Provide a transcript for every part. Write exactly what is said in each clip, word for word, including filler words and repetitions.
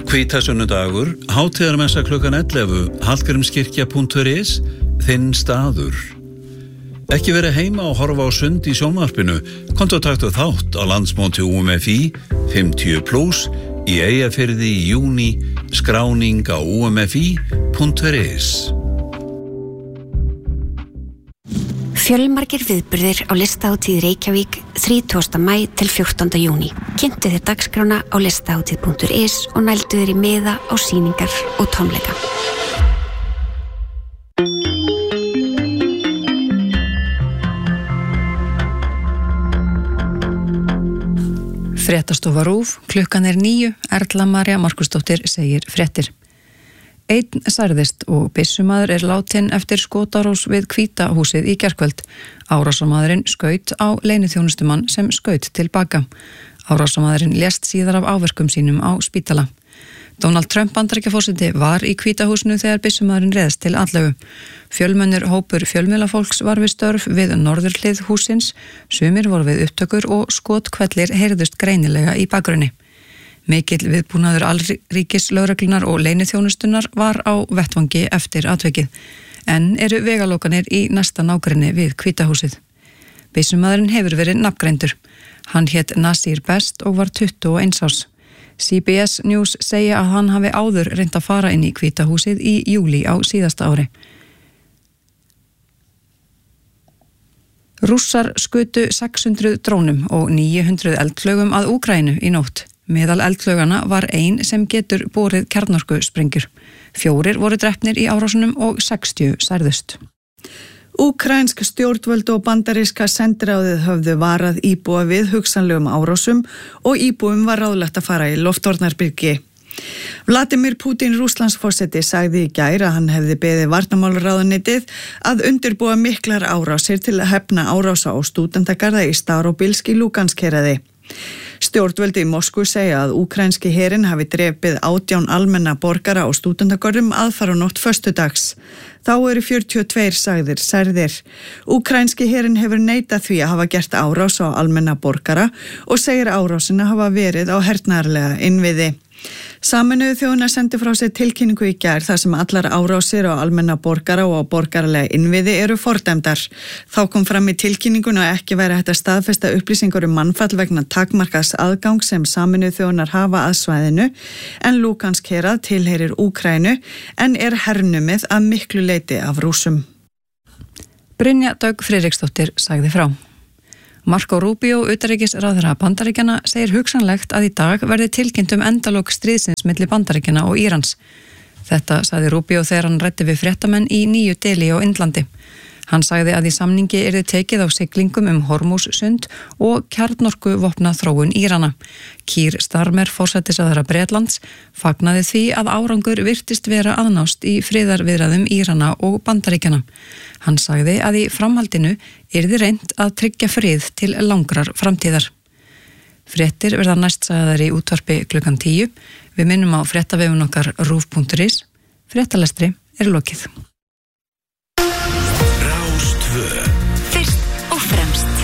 Hvítasunnudagur, hátíðarmessa klukkan ellefu, hallgrímskirkja punktur is, þinn staður. Ekki verið heima og horfa á sund í sjónvarpinu, komdu og taktu þátt á landsmóti U M F I fimmtíu plus í Eyjafirði í júní, skráning á U M F I punktur is. Fjölmargir viðburðir á listahátíð Reykjavík þrítugasta maí til fjórtánda júní. Kynntu þér dagskrána á listahátíð punktur is og nældu þér í miða á sýningar og tónleika. Fréttastofa RÚV, klukkan er níu, Erla María Markusdóttir segir fréttir. Einn særðist og byssumaður er látin eftir skotárás við Hvítahúsið í gærkvöld. Árásarmaðurinn skaut á leyniþjónustumann sem skaut til baka. Árásarmaðurinn lést síðar af áverkum sínum á spítala. Donald Trump Bandaríkjaforseti var í Hvítahúsinu þegar byssumaðurinn réðst til atlögu. Fjölmennur hópur fjölmiðlafólks var við störf við norðurhlið hússins, sumir voru við upptökur og skotkvellir heyrðust greinilega í bakgrunni. Mikill viðbúnaður alríkis lögreglunar og leyniþjónustunnar var á vettvangi eftir atvikið, en eru vegalókanir í næsta nágrenni við Hvítahúsið. Byssumaðurinn hefur verið nafngreindur. Hann hét Nasir Best og var tuttugu og eins árs. C B S News segja að hann hafi áður reynt að fara inn í Hvítahúsið í júlí á síðasta ári. Rússar skutu sex hundruð drónum og níu hundruð eldflaugum að Úkraínu í nótt. Meðal eldflaugana var ein sem getur borið kjarnorkusprengjur. Fjórir voru drepnir í árásunum og sextíu særðust. Úkraínsk stjórnvöld og bandaríska sendiráðið höfðu varað íbúa við hugsanlegum árásum og íbúum var ráðlegt að fara í loftvarnarbyrgi. Vladimir Putin Rússlandsforseti sagði í gær að hann hefði beðið varnarmálaráðuneytið að undirbúa miklar árásir til að hefna árása á stúdentagarða í Starobilsk í Lugansk-héraði. Stjórnvöldi í Moskvu segja að úkraínski herinn hafi drepið átján almenna borgara á stúdentagörðum aðfaranótt föstudags. Þá eru fjörutíu og tveir sagðir særðir. Úkraínski herinn hefur neitað því að hafa gert árás á almenna borgara og segir árásina hafa verið á hernaðarlega innviði. Sameinuðu þjóðirnar sendi frá sér tilkynningu í gær þar sem allar árásir á almenna borgara og á borgaralega innviði eru fordæmdar. Þá kom fram í tilkynningun að ekki væri hægt að staðfesta upplýsingar um mannfall vegna takmarkaðs aðgang sem Sameinuðu þjóðirnar hafa að svæðinu, en Lugansk hérað tilheyrir Úkraínu en er hernumið að miklu leyti af Rússum. Brynja Dögg Friðriksdóttir sagði frá. Marco Rubio, utanríkisráðherra Bandaríkjanna, segir hugsanlegt að í dag verði tilkynnt um endalok stríðsins milli Bandaríkjanna og Írans. Þetta sagði Rubio þegar hann ræddi við fréttamenn í Nýju Delí á Indlandi. Hann sagði að í samningi yrði tekið á siglingum um Hormússund og kjarnorkuvopna þróun Írana. Keir Starmer, forsætisráðherra Bretlands, fagnaði því að árangur virtist vera aðnást í friðarviðræðum Írana og Bandaríkjanna. Hann sagði að í framhaldinu yrði reynt að tryggja frið til langrar framtíðar. Fréttir verða næst sagðar í útvarpi klukkan tíu. Við minnum á fréttavefun okkar rúv punktur is. Fréttalestri er lokið. Fyrst og fremst.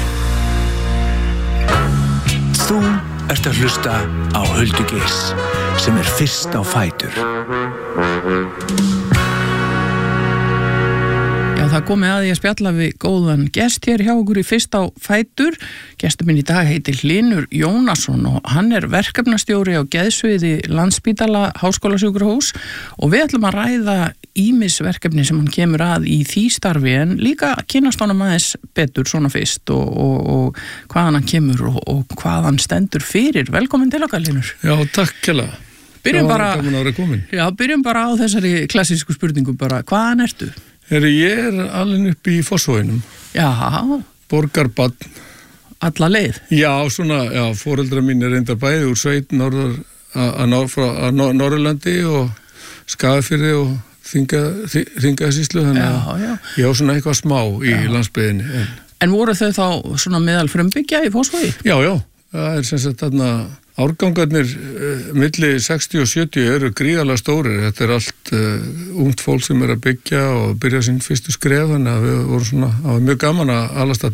Þú ert að hlusta á Huldu Geirs sem er fyrst á fætur. Já, það komið að ég að spjalla við góðan gest hér hjá okkur í fyrst á fætur. Gestur minn í dag heitir Hlynur Jónasson og hann er verkefnastjóri á geðsviði Landspítala Háskólasjúkrahúss og við ætlum að ræða ýmis verkefni sem hann kemur að í því starfi en líka kynnast honum aðeins betur svona fyrst og, og, og hvaðan hann kemur og, og hvað hann stendur fyrir. Velkomin til okkar, Hlynur. Já, takk kjalla. Byrjum bara, já, byrjum bara á þessari klassísku spurningu bara, hvaðan ertu? Heri, ég er alveg upp í Fossvoginum. Já. Borgarbarn. Alla leið? Já, svona, já, foreldrar mín er reyndar bæði úr sveit norður, að nor, Norðurlandi og Skagafirði og Þingasýslu, þannig að ég á svona eitthvað smá í já. Landsbyggðinni. En, en voru þau þá svona meðal frumbyggja í Fossvogi? Já, já, það er sem sagt þarna árgangarnir uh, milli sextíu og sjötíu eru gríðarlega stórir. Þetta er allt uh, ungt fólk sem er að byggja og byrja sín fyrstu skref, þannig að við vorum svona, það var mjög gaman að alast þarna upp.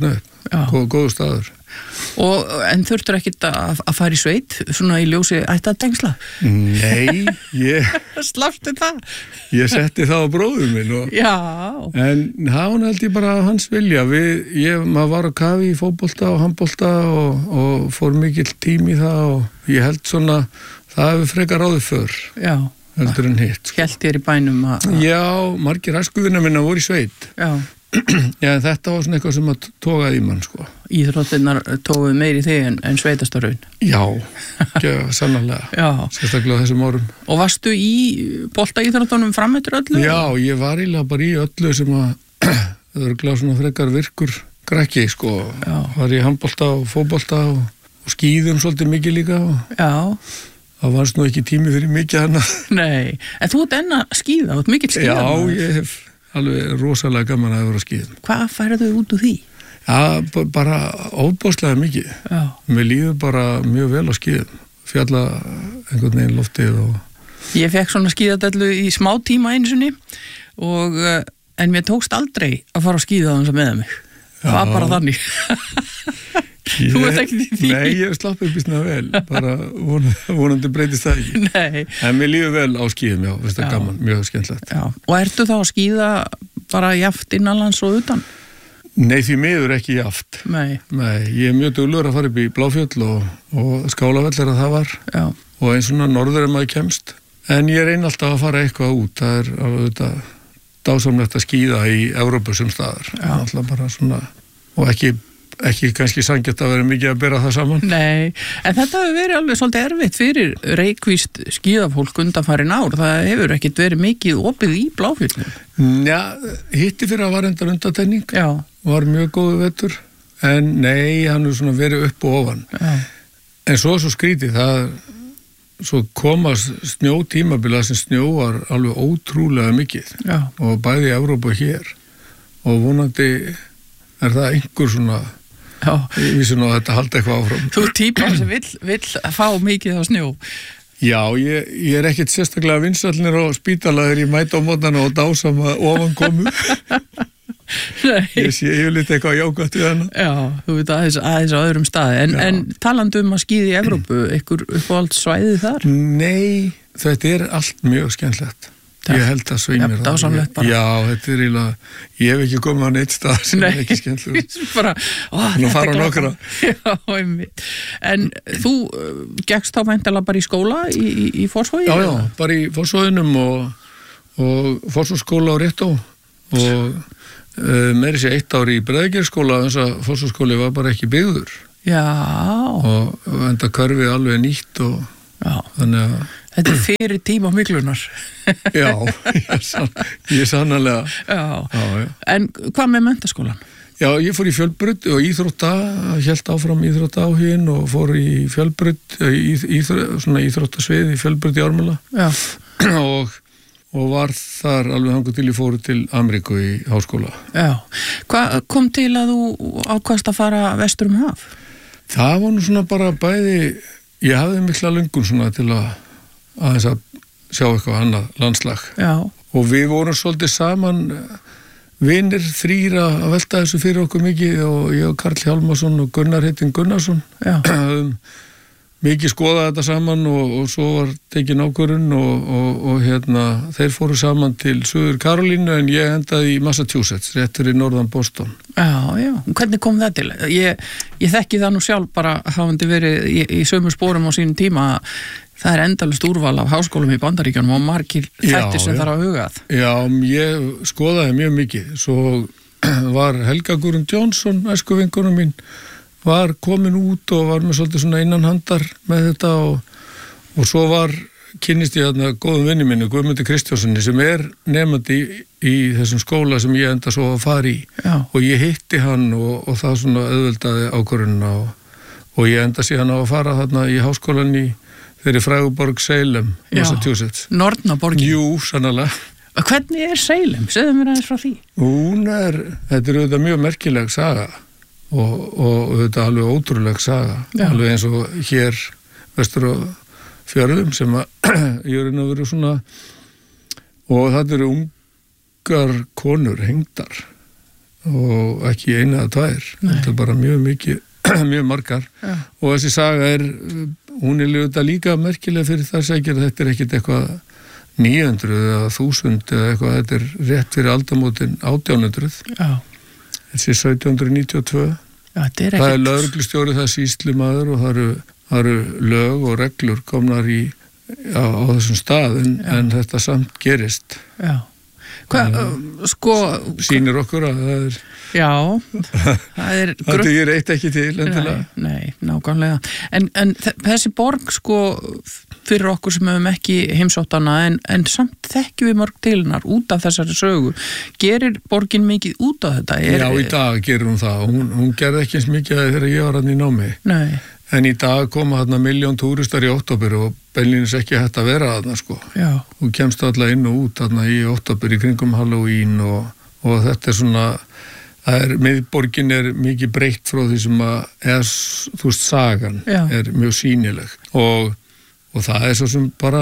Góð, góðu staður. Og, en þurftur ekkit að, að fara í sveit, svona í ljósi ætti að tengsla? Nei, ég... Slafstu það? Ég setti það á bróður minn og... Já. En hann held ég bara hans vilja. Við, ég, maður var að kafi í fótbolta og handbolta og, og fór mikill tím í það og ég held svona, það hefur frekar ráðið för. Já. Heldur en hitt. Sko. Hélt þér í bænum að... Já, margir æskuvina minna voru í sveit. Já. Já, en þetta var svona eitthvað sem að tókaði í mann, sko. Íþróttirnar tókuðu meiri þig en, en sveitastarraun. Já, já, sannarlega. Já. Sérstaklega þessum árum. Og varstu í bolta íþróttunum fram eftir öllu? Já, ég var eiginlega bara í öllu sem að það eru gláð svona frekar virkur krakki, sko. Já. Var í handbolta og fótbolta og, og skíðum svolítið mikið líka. Og... Já. Það varst nú ekki tími fyrir mikið hana. Nei, en þú ert enn að skíða, þú ert mikill skíða. Já, ég hef alveg rosalega gaman að vera að skíða. Hvað færðu út úr því? Já, bara óbáslega mikið. Já. Mér líður bara mjög vel að skíða. Fjalla einhvern veginn loftið og... Ég fekk svona skíðadellu í smá tíma einsunni og en mér tókst aldrei að fara að skíða þess að meða mig. Það var bara þannig. Ég, Þú ert ekki því? Nei, ég slapp upp í svona vel, bara vonandi, vonandi breytist það ekki. Nei. En mér líður vel á skíðum, já, veist það gaman, mjög skemmtilegt. Já, og ertu þá að skíða bara jaft innanlands og utan? Nei, því miður ekki jaft. Nei. Nei, ég er mjög duglegur að fara upp í Bláfjöll og, og Skálavell er að það var. Já. Og eins svona norður en maður kemst. En ég reyni alltaf að fara eitthvað út, það er alveg þetta dásamlegt að skíða í Evrópu sem staðar. Já. Alltaf bara svona, og ekki ekki kannski sanngjarnt að vera mikið að bera það saman. Nei, en þetta hefur verið alveg svolítið erfitt fyrir reykvíst skíðafólk undanfarin ár. Það hefur ekkit verið mikið opið í Bláfjöllum. Já, hitti fyrir að var endar undatenning. Já. Var mjög góðu vetur. En nei, hann er svona verið upp og ofan. Já. En svo svo skrítið, það svo komast snjótímabila sem snjóar alveg ótrúlega mikið. Já. Og bæði í Evrópu og hér. Og vonandi er það einhver svona... Já. Ég vissi nú að þetta haldi eitthvað áfram. Þú er típa sem vill, vill fá mikið á snjó. Já, ég, ég er ekkit sérstaklega vinsallnir á spítalaður, ég mæta á mótana og dásama ofan komu. Nei. Ég sé yfirleitt eitthvað jákvæmt við hana. Já, þú veit aðeins, aðeins á öðrum staði. En, en talandi um að skíða í Evrópu, ykkur uppáhald svæðið þar? Nei, þetta er allt mjög skemmtilegt. Ég held að sveimir ja, það. Já, þetta er eiginlega, ég hef ekki komið á neitt stað sem Nei. er ekki skemmtilegur. Bara, ó, Nú fara á nokkra. Já, einmitt. En þú uh, gekkst þá væntanlega bara í skóla í, í, í Fossvogi? Já, já, bara í Fossvoginum og, og Fossvogsskóla á Réttó og uh, meiri sér eitt ár í Breiðagerðsskóla, þess að Fossvogsskóli var bara ekki byggður. Já. Og, og enda körfið alveg nýtt og já. Þannig að þetta er fyrir tíma miklunar. Já, ég, sann, ég sannarlega. Já. Já, já. En hvað með menntaskólan? Já, ég fór í Fjölbraut og íþrótta, hélt áfram íþrótta áhugin og fór í Fjölbraut, í, í, svona íþróttasvið í Fjölbraut í Ármúla. Já. Og, og var þar alveg hangur til ég fóru til Ameríku í háskóla. Já. Hvað kom til að þú ákvaðst að fara vestur um haf? Það var nú svona bara bæði, ég hafði mikla löngun svona til að aðeins að sjá eitthvað annað landslag. Já. Og við vorum svolítið saman vinir þrýr að velta þessu fyrir okkur mikið og ég og Karl Hjálmarsson og Gunnar Heitin Gunnarsson um, mikið skoðaði þetta saman og, og svo var tekin ákvörðun og, og, og hérna þeir fóru saman til Suður Karolínu en ég endaði í Massachusetts, réttur í norðan Boston. Já, já, hvernig kom það til? Ég, ég þekki það nú sjálf bara hafandi verið í, í sömu spórum á sínum tíma að það er endalust úrval af háskólum í Bandaríkjunum og margir þættir sem þarf að huga að. Já, ég skoðaði mjög mikið. Svo var Helga Guðrún Jónsson, æskuvinkonum mín, var komin út og var með svolítið svona innanhandar með þetta og, og svo var, kynnist ég þarna góðum vinni minni, Guðmundi Kristjánssoni, sem er nefandi í, í þessum skóla sem ég enda svo að fara í. Já. Og ég hitti hann og, og það svona auðveldaði ákvörðunina og, og ég enda síðan á að fara þarna í háskólan í þeirri fræguborg Salem, Massachusetts. Nornaborgin. Jú, sannlega. Hvernig er Salem? Segðu mér aðeins frá því. Hún er, þetta er auðvitað mjög merkileg saga og, og auðvitað alveg ótrúleg saga. Já. Alveg eins og hér vestur á fjörðum sem að ég er inn að vera svona og þetta eru ungar konur hengdar og ekki eina eða tvær, þetta er bara mjög mikið, mjög margar Já. Og þessi saga er, hún er þetta líka merkilega fyrir það segir að þetta er ekkit eitthvað níu hundruð eða þúsund eða eitthvað, þetta er rétt fyrir aldamótin átján hundruð, Já. Þessi sautján hundruð níutíu og tvö, Já, er ekkit... það er lögreglustjóri, það er sýslumaður og það eru, það eru lög og reglur komnar í, á, á þessum stað en, en þetta samt gerist. Já. Hvað, sko... Sýnir okkur að það er... Já, það er... Það er eitt ekki til, endilega. Nei, nei, nákvæmlega. En, en þessi borg, sko, fyrir okkur sem hefum ekki heimsótt hana, en, en samt þekkjum við mörg til hennar út af þessari sögu. Gerir borgin mikið út af þetta? Er, Já, í dag gerir hún það. Hún, hún gerði ekki eins mikið þegar ég var hann í námi. Nei. En í dag koma þarna miljón túristar í október og beinlínis ekki hægt að vera þarna sko. Já. Hún kemst alltaf inn og út þarna í október í kringum Halloween og, og þetta er svona, það er, miðborgin er mikið breytt frá því sem að, eða, þú veist, sagan Já. Er mjög sýnileg og, og það er svo sem bara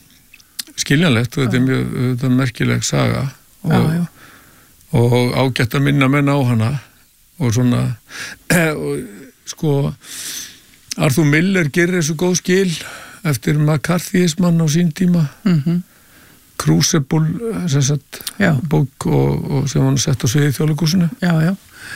skiljanlegt og þetta er mjög, þetta er merkileg saga og, Já, já. og ágætt að minna menn á hana og svona, og sko, Arthur Miller gerir þessu góð skil eftir McCarthyismann á sín tíma mm-hmm. Crucible sem sagt bók og, og sem hann sett á sviði í Þjóðleikhúsinu Já, já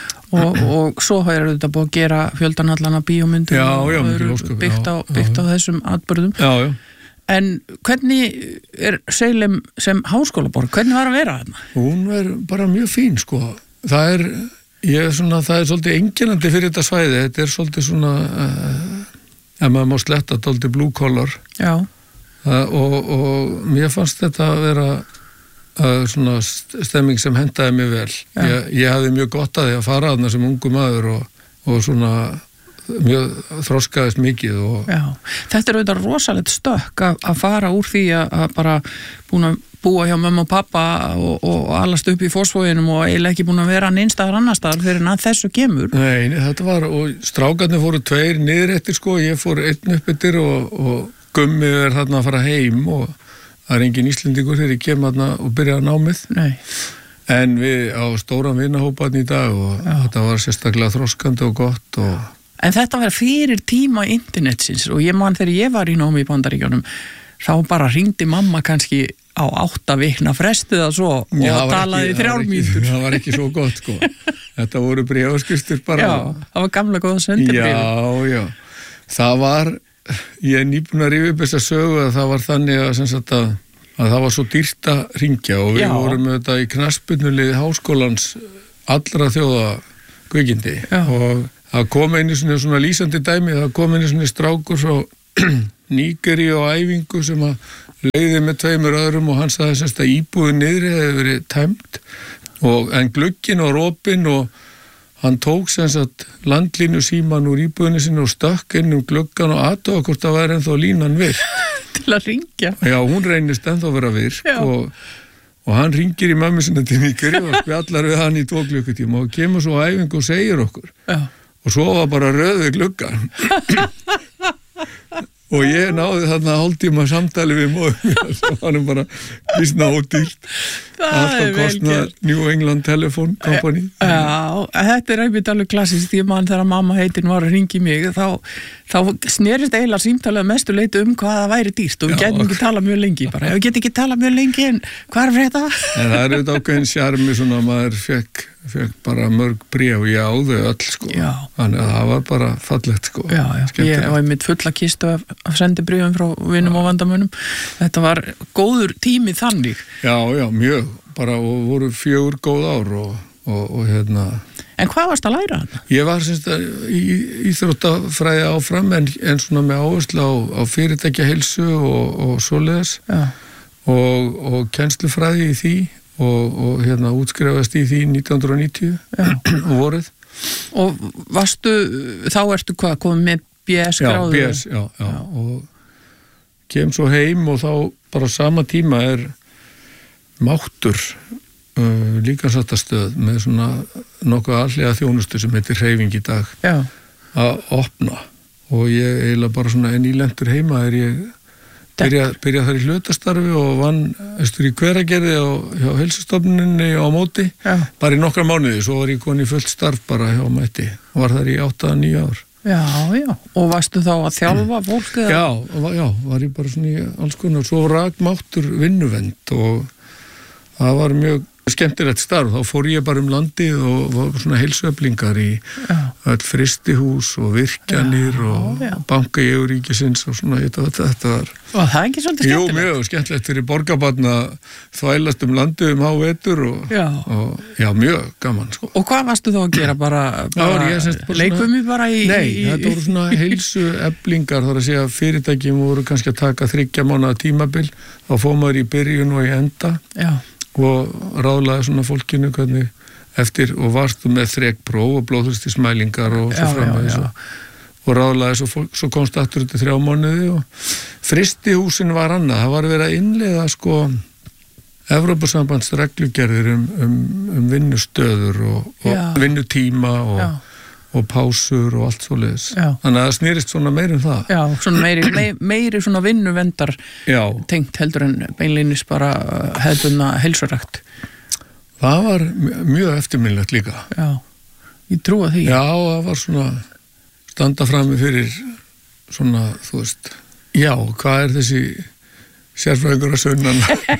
og, og svo er þetta búið að gera fjöldanallana bíómyndir já, og já, ósköp, byggt á, byggt á þessum atburðum Já, já En hvernig er Salem sem háskólaborg, hvernig var að vera þarna? Hún er bara mjög fín sko það er Ég er svona, það er svolítið einkennandi fyrir þetta svæði, þetta er svolítið svona, uh, ef maður má sletta, svolítið blue collar. Já. Uh, og, og mér fannst þetta að vera uh, svona stemming sem hentaði mig vel. Ég, ég hafði mjög gott að því að fara þarna sem ungu maður og, og svona mjög þroskaðist mikið. Og... Já, þetta er auðvitað rosalegt stökk að, að fara úr því að, að bara búin að búa hjá mamma og pappa og, og alast upp í Fossvoginum og eiginlega ekki búin að vera neinstaðar annar staðar fyrir að þessu kemur. Nei, þetta var, og strákarnir fóru tveir niður eftir sko, ég fór einn upp eftir og, og Gummi er þarna að fara heim og það er engin Íslendingur þegar ég kem þarna og byrja að námið. Nei. En við á stóran vinahópan í dag og Já. Þetta var sérstaklega þroskandi og gott og... En þetta var fyrir tíma internetsins og ég man þegar ég var í námi í Bandaríkjunum þá bara hringdi mamma kannski á átta vikna frestið að svo og Já, talaði í þrjár mínútur. Það var ekki svo gott sko. Þetta voru bréfaskustur bara. Já, það var gamla góða sendirbréf. Já, já. Það var, ég er nýbúin að rífa upp þessa sögu að það var þannig að, sagt, að, að það var svo dýrt að hringja og við Já. Vorum með þetta í knattspyrnulið háskólans allra þjóða kvikindi og það kom einu svona, svona lýsandi dæmi, það kom einu svona strákur frá Nígeri og æfingu sem að leiði með tveimur öðrum og hann sagði semst að íbúið niðri hefði verið tæmt og en glugginn og opinn og hann tók semst að landlínu síman úr íbúðinu sinni og stökk inn um gluggan og aðtóða hvort það væri ennþá línan virk. Til að ringja. Já, hún reynist ennþá að vera virk og, og hann ringir í mömmu sinni til Nígeri og spjallar við hann í tvo klukkutíma og kemur svo á æfingu og segir okkur. Já. Og svo var bara röð við gluggan. Og ég náði þarna hálftíma samtali við móðum mér, það var nú bara vísna ódýrt. Alltaf kostnað New England Telephone Company. Já, þetta er einmitt alveg klassist, ég man þegar mamma heitin var að ringi mig, þá, þá snerist eiginlega símtalið mestu leiti um hvað það væri dýrt og við getum ekki talað mjög lengi bara. Ef við getum ekki talað mjög lengi, en hvað er fyrir þetta? En það er auðvitað ákveðin sjarmi svona að maður fekk, fekk bara mörg bréf og ég á þau öll sko. Já. Þannig að það var bara fallegt sko. Já, já, ég var einmitt fulla kistu af, af sendibréfum frá vinum og vandamönnum. Þetta var góður tími þannig. Já, já, mjög. Bara og voru fjögur góð ár og, og, og hérna... En hvað varst að læra hann? Ég var semst að í íþróttafræði áfram en, en svona með áherslu á, á fyrirtækjaheilsu og, og svoleiðis og, og kennslufræði í því og, og hérna útskrifast í því nítján hundruð níutíu og vorið. Og varstu, þá ertu hvað, komið með B S gráðu? Já, B S, já, já, já. Og kem svo heim og þá bara sama tíma er máttur uh, líkamsræktarstöð með svona nokkuð allega þjónustu sem heitir Hreyfing í dag Já. Að opna og ég eiginlega bara svona en ílendur heima er ég byrja, byrja þar í hlutastarfi og vann östur í Hveragerði og hjá heilsustofnuninni á móti, já. Bara í nokkra mánuði, svo var ég komin í fullt starf bara hjá Mætti og var þar í átta til níu ár. Já, já, og varstu þá að þjálfa fólk? Eða? Já, já, var ég bara svona í alls konar, svo rak máttur vinnuvend og það var mjög skemmtilegt starf, þá fór ég bara um landið og var svona heilsueflingar í já. Öll fristihús og virkjanir já, og já. Banka í Euríkisins og svona þetta, þetta var... Og það er ekki svolítið skemmtilegt? Jú, mjög skemmtilegt fyrir borgarbarn að þvælast um landið um hávetur og já. og já, mjög gaman sko. Og hvað varstu þá að gera? Bara, bara leikum við bara í... Nei, í, þetta voru svona heilsueflingar, þar að segja fyrirtækjum voru kannski að taka þriggja mánaða tímabil, þá fór maður í byrjun og í enda. Já. Og ráðlaði svona fólkinu hvernig eftir og varstu með þrekpróf og blóðþrýstismælingar og svo framvegis og, og ráðlaði svo, fólk, svo komst aftur til þrjá mánuði og fristihúsin var annað, það var verið að innleiða sko Evrópusambands reglugerðir um, um, um vinnustöður og, og vinnutíma og og pásur og allt svoleiðis. Þannig að það snýrist svona meiri um það. Já, svona meiri, meiri, meiri svona vinnuvendar tengt heldur en beinleinis bara hefðbundna heilsurækt. Það var mjög eftirminnilegt líka. Já, ég trúa því. Já, það var svona standa frammi fyrir svona, þú veist, já, hvað er þessi sérfræðingur að sunnan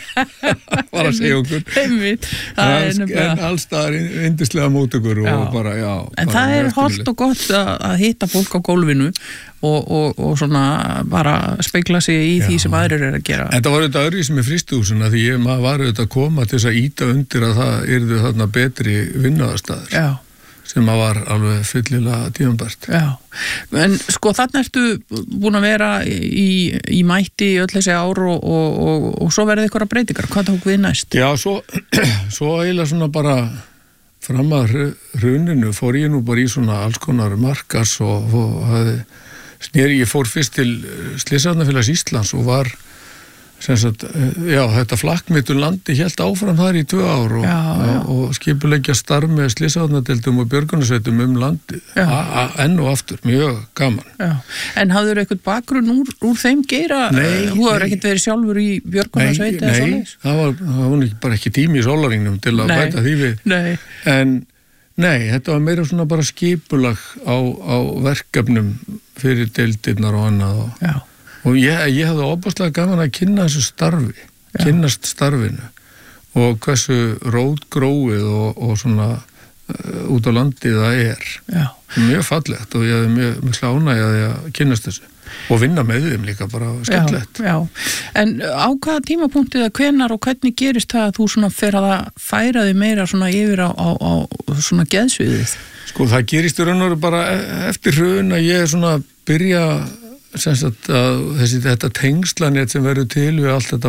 var að segja okkur Einmitt, það er nefnilega en allstaðar yndislega mótökur og bara, já en bara það er hollt og gott að, að hitta fólk á gólfinu og, og, og svona bara speikla sig í já. Því sem aðrir er að gera. Þetta var auðvitað öðru sem er fristihúsina því ég maður var auðvitað að koma til þess að íta undir að það yrðu þarna betri vinnuaðstæður. Já. Sem að var alveg fyllilega tímabært. Já, en sko þarna ertu búin að vera í, í Mætti í öll þessi ár og, og, og, og svo verði eitthvað breytingar. Hvað tók við næst? Já, svo, svo eiginlega svona bara fram að hruninu fór ég nú bara í svona alls konar markas og, og hafði sneri, ég fór fyrst til Slysavarnafélags Íslands og var sem sagt, já, þetta flakkmitun landi hélt áfram þar í tvö ár og, og, og skipuleggja starf með slysavarnadeildum og björgunarsveitum um landið enn og aftur, mjög gaman. Já. En hafður eitthvað bakgrunn úr, úr þeim geira? Nei. Þú hefur ekkert verið sjálfur í björgunarsveit eða svoleiðis? Nei, það var, það var bara ekki tími í sólarringnum til að nei. Bæta því við. Nei. En nei, þetta var meira svona bara skipulag á, á verkefnum fyrir deildirnar og annað og já. Og ég, ég hefði óbúslega gaman að kynna þessu starfi, já. Kynnast starfinu og hversu rótgróið og, og svona uh, út á landið það er. Já. Mjög fallegt og ég hefði mjög, mjög ánægjaði að kynnast þessu og vinna með þeim líka bara skemmtilegt. Já, já. En á hvaða tímapunktið eða hvenar og hvernig gerist það að þú svona fer að færa þig meira svona yfir á, á, á svona geðsviðið? Sko það gerist í raun og veru bara eftir hrun að ég er svona að byrja sem sagt að þessi, þetta tengslanett sem verður til við allt þetta